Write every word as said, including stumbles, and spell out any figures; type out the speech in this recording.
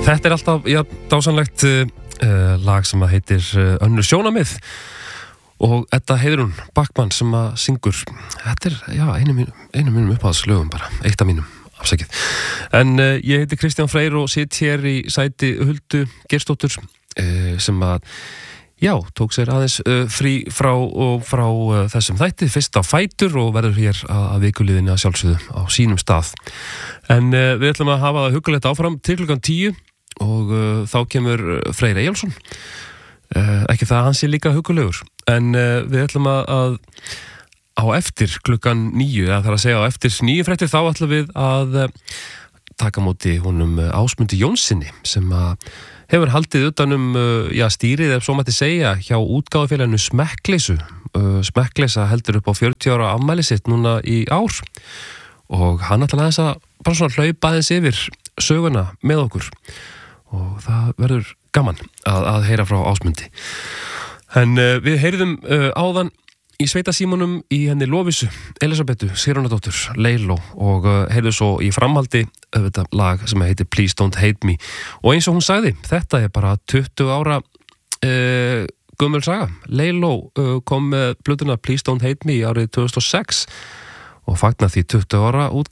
Þetta er alltaf, já, dásanlegt uh, lag sem að heitir uh, Önnur sjónamið og þetta heitir hún Backman sem að syngur. Þetta er, já, einu mínum, einu mínum uppáhaldslögum bara, eitt af mínum, afsakið. En uh, ég heiti Kristján Freyr og sitt hér í sæti Huldu Geirsdóttur uh, sem að, já, tók sér aðeins uh, frí frá og frá uh, þessum þætti, fyrst á fætur og verður hér að, að vikuliðinni að sjálfsögðu á sínum stað. En uh, við ætlum að hafa það huggulegt áfram til klukkan tíu og uh, þá kemur Freyr Eyjólfsson. Uh, ekki það að hann sé líka huggulegur, en uh, við ætlum að, að á eftir klukkan níu, eða þarf að segja á eftir níu fréttir, þá ætlum við að uh, taka móti honum uh, Ásmundi Jónssoni sem að hefur haldið utanum uh, já, stýrið, ef svo mætti segja, hjá útgáfufélaginu Smekkleysu. Uh, Smekkleysa heldur upp á fjörutíu ára afmæli sitt núna í ár og hann ætlar aðeins að bara svona hlaupa aðeins yfir söguna með okkur og það verður gaman að, að heyra frá Ásmundi. En uh, við heyriðum uh, áðan í sveitasímunum í henni Lovísu Elísabetu Sigurðardóttur Leiló og uh, heyrðu svo í framhaldi auðvitað lag sem heitir Please Don't Hate Me og eins og hún sagði, þetta er bara tuttugu ára uh, gömul saga. Leiló uh, kom með plötuna Please Don't Hate Me árið tvö þúsund og sex og fagnar því tuttugu ára útgáfu